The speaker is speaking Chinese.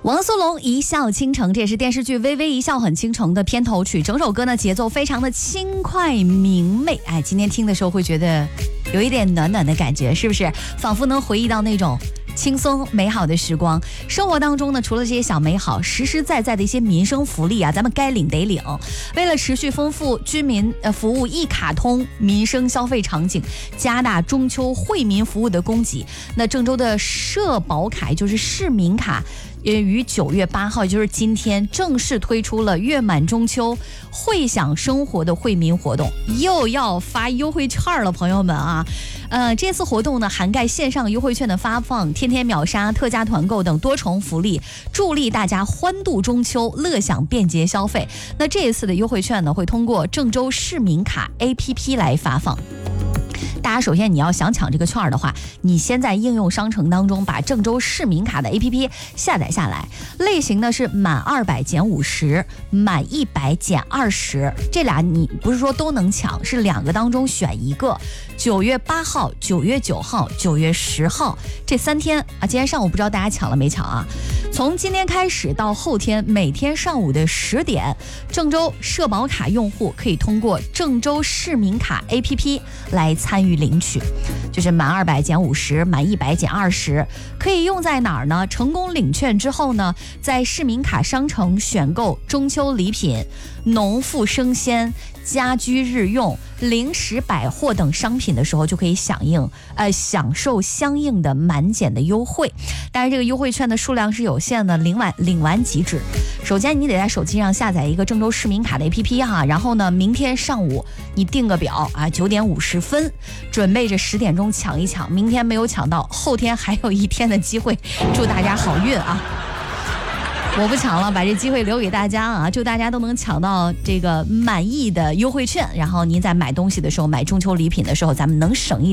王苏泷《一笑倾城》，这也是电视剧《微微一笑很倾城》的片头曲。整首歌呢，节奏非常的轻快明媚。哎，今天听的时候会觉得有一点暖暖的感觉，是不是？仿佛能回忆到那种轻松美好的时光。生活当中呢，除了这些小美好，实实在在的一些民生福利啊，咱们该领得领。为了持续丰富居民服务一卡通民生消费场景，加大中秋惠民服务的供给，那郑州的社保卡，也就是市民卡，于9月8号，也就是今天，正式推出了月满中秋惠享生活的惠民活动，又要发优惠券了，朋友们啊！这次活动呢，涵盖线上优惠券的发放、天天秒杀、特价团购等多重福利，助力大家欢度中秋，乐享便捷消费。那这一次的优惠券呢，会通过郑州市民卡 APP 来发放。大家首先你要想抢这个券的话，你先在应用商城当中把郑州市民卡的 APP 下载下来，类型呢是满200减50，满100减20，这俩你不是说都能抢，是2个当中选一个。9月8号、9月9号、9月10号这3天啊，今天上午不知道大家抢了没抢啊？从今天开始到后天，每天上午的10点，郑州社保卡用户可以通过郑州市民卡 APP 来参与领取，就是满200减50，满100减20，可以用在哪儿呢？成功领券之后呢，在市民卡商城选购中秋礼品、农副生鲜、家居日用、零食百货等商品的时候，就可以享受相应的满减的优惠。但是这个优惠券的数量是有限的，领完即止。首先你得在手机上下载一个郑州市民卡的 APP 哈，然后呢，明天上午你定个表啊，9点50分，准备着10点钟抢一抢。明天没有抢到，后天还有1天的机会，祝大家好运啊！我不抢了，把这机会留给大家啊！祝大家都能抢到这个满意的优惠券，然后您在买东西的时候，买中秋礼品的时候，咱们能省一